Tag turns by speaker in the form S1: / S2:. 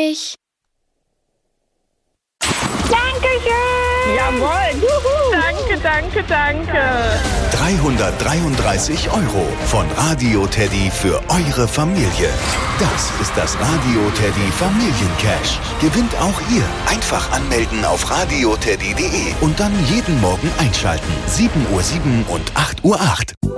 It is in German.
S1: ich.
S2: Dankeschön!
S3: Jawohl! Juhu. Danke!
S4: 333 € von Radio Teddy für eure Familie. Das ist das Radio Teddy Familiencash. Gewinnt auch ihr. Einfach anmelden auf radioteddy.de und dann jeden Morgen einschalten. 7:07 und 8:08 Uhr.